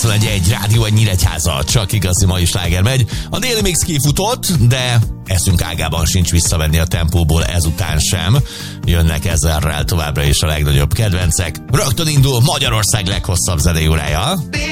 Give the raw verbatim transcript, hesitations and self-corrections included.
kilencvenegy egy Rádió egy Nyíregyháza, csak igazi mai sláger megy. A Déli Mix kifutott, de eszünk ágában sincs visszavenni a tempóból ezután sem. Jönnek ezerrel továbbra is a legnagyobb kedvencek. Rögtön indul Magyarország leghosszabb zenei órája.